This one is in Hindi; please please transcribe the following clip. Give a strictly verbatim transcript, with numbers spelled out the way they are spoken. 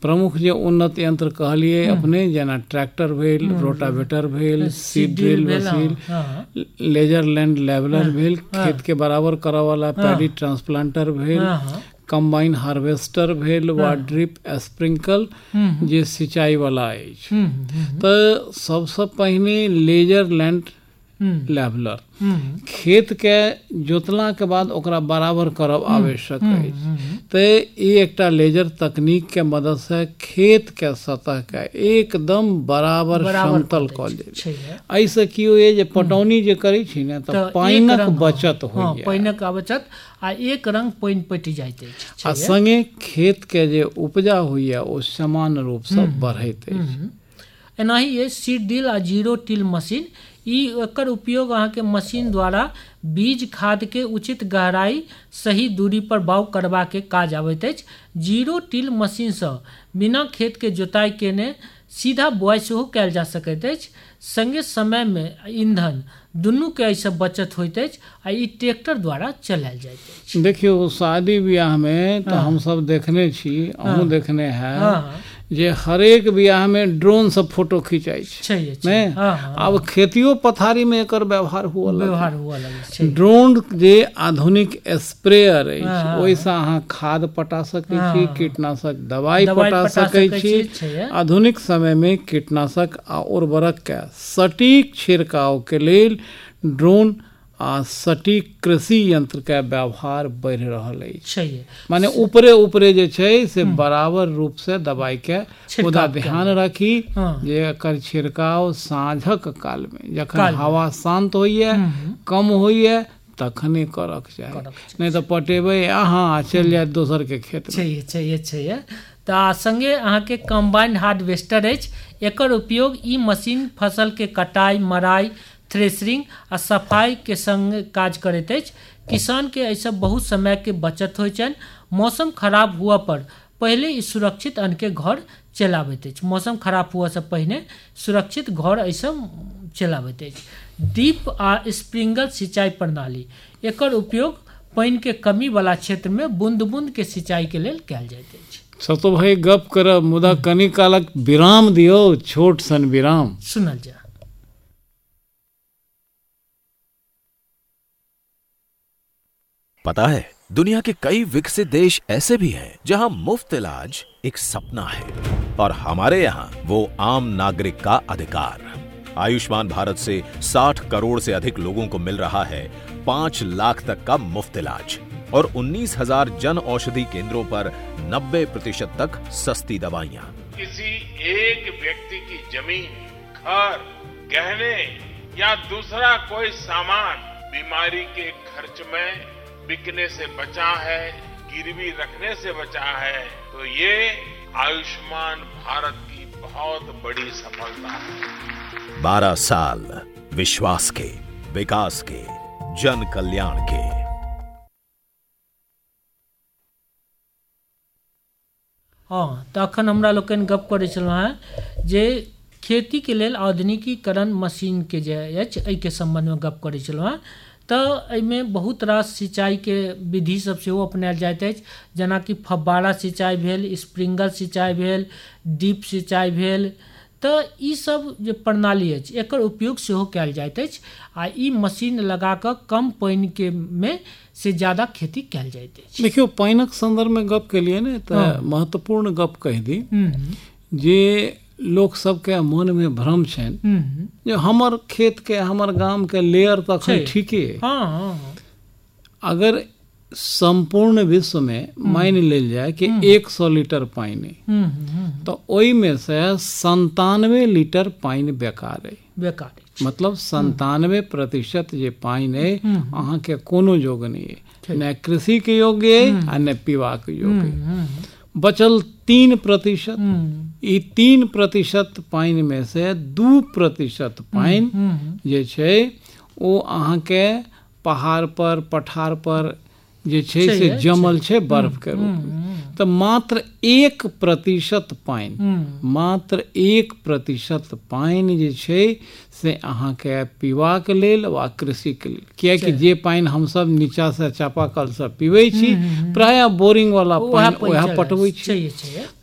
प्रमुख जे उन्नत यंत्र कहलिए अपने जेना ट्रैक्टर भेल, रोटावेटर भेल, seed drill machine, laser land leveller भेल, खेत के बराबर करऽ वाला पैडी ट्रांसप्लांटर भेल, कंबाइन हार्वेस्टर भेल, वा ड्रिप स्प्रिंकल जे सिंचाई वाला अछि। तऽ सबसँ पहिने लेजर लैंड लेवलर खेत के जोतला के बाद ओकरा बराबर करब आवश्यक अछि। तऽ ई एकटा लेजर तकनीक के मदद से खेत के सतह के एकदम बराबर समतल कऽ दै छै। एहिसँ की होइए जे पटौनी जे करै छी ने तऽ पानिक बचत होइए, पानिक बचत आ एक रंग पानि पटि जाइत अछि, आ संगे खेत के जे उपजा होइए ओ समान रूप से बढ़ैत अछि। एनाही सीड ड्रिल आ जीरो टिल मशीन, ई एकर उपयोग अहाँके मशीन द्वारा बीज खाद के उचित गहराई सही दूरी पर बाउ करबा के काज आबैत अछि। जीरो टिल मशीन से बिना खेत के जोताई केने सीधा बुआई सेहो कयल जा सकैत अछि। संगे समय में ईंधन दुनू के एहिसँ बचत होइत अछि आ ई ट्रैक्टर द्वारा चलायल जाइत अछि। देखियो शादी ब्याह में तो हम सब देखने छी, अहूँ देखने हैं जे हरेक ब्याह में ड्रोन से फोटो खिंचाई छै ने। अब खेतियो पथारी में एकर व्यवहार हुआ व्यवहार हुआ लगे। ड्रोन जे आधुनिक स्प्रेयर अछि, ओहिसँ अहाँ खाद पटा सकै छी, कीटनाशक दवाई पटा सकै छी। आधुनिक समय में कीटनाशक आ उर्वरक के सटीक छिड़काव के लेल ड्रोन आ सटीक कृषि यंत्र के व्यवहार बढ़ रहल अछि। माने ऊपरे ऊपरे जे छै से बराबर रूप से दवाई के मुदा ध्यान राखी जे एकर छिड़काव साँझक काल में जखन हवा शांत होइए, कम होइए, तखने करक चाही, नहीं तो पटेबे अहाँ चल जाए दोसर के खेत में। छैहे छैहे छैहे। तऽ संगे अहाँके कंबाइन हार्वेस्टर अछि। एकर उपयोग ई मशीन फसल के कटाई, मराई, थ्रेसरिंग आ सफाई के संग काज करैत अछि। किसान के एहिसँ बहुत समय के बचत होइ छनि। मौसम खराब हुआ पर पहले ई सुरक्षित अन्न के घर चलाबैत अछि। मौसम खराब हुआ से पहिने सुरक्षित घर एहिसँ चलाबैत अछि। ड्रिप आ स्प्रिंकलर सिंचाई प्रणाली, एकर उपयोग पानि के कमी वाला क्षेत्र में बूंद बूंद के सिंचाई के लेल कयल जाइत अछि। सब तो भाई गप करब, मुदा कनी कालक विराम दियो, छोट सन विराम सुनल जा। पता है दुनिया के कई विकसित देश ऐसे भी हैं जहां मुफ्त इलाज एक सपना है, और हमारे यहाँ वो आम नागरिक का अधिकार। आयुष्मान भारत से साठ करोड़ से अधिक लोगों को मिल रहा है पांच लाख तक का मुफ्त इलाज, और उन्नीस हजार जन औषधि केंद्रों पर नब्बे प्रतिशत तक सस्ती दवाइयाँ। किसी एक व्यक्ति की जमीन, घर, गहने या दूसरा कोई सामान बीमारी के खर्च में बिकने से बचा है, गिरवी रखने से बचा है, तो ये आयुष्मान भारत की बहुत बड़ी सफलता है। बारह साल विश्वास के, विकास के, जन कल्याण के। हाँ, तो अखन हमरा लोकनि गप करै छलहुँ हैं जे खेती के लेल आधुनिकीकरण मशीन के जे अछि, एहि के संबंध में गप करै छलहुँ हैं। तऽ एहिमे बहुत रास सिंचाई के विधि सब सेहो अपनायल जाइत अछि, जेना कि फव्वारा सिंचाई भेल, स्प्रिंकलर सिंचाई भेल, ड्रिप सिंचाई भेल। तऽ ई सब जे प्रणाली अछि एकर उपयोग सेहो कयल जाइत अछि, आ ई मशीन लगा कऽ कम पानि के में से ज्यादा खेती कयल जाइत अछि। देखियो पानिक संदर्भ में गप केलिए ने, तऽ महत्वपूर्ण गप कहि दी जे लोक सबके मन में भ्रम छनि जे हमर खेत के, हमर गांव के लेयर तक ठीके। हाँ, हाँ। अगर संपूर्ण विश्व में मान लेल जाए कि एक सौ लीटर पानी, तो ओई में से संतानवे लीटर पानी बेकार है। बेकार है, मतलब संतानवे प्रतिशत जे पानी है अहाँ के कोनो योग्य नहीं है, न कृषि के योग्य है आ न पीवा के योग्य है। बचल तीन प्रतिशत, ई तीन प्रतिशत पानी में से दू प्रतिशत पानी जे छै ओ अहाँ के पहाड़ पर, पठार पर जे छै से जमल छै बर्फ के रूप में। तो मात्र एक प्रतिशत पानी, मात्र एक प्रतिशत पानी जे छै से अहाँ के पीवा के लेल वा कृषि के लेल, कियाकि जे पानी हम सब नीचा से चापाकल से पीबै छी, प्राय बोरिंग वाला पानी वह पटबै छी।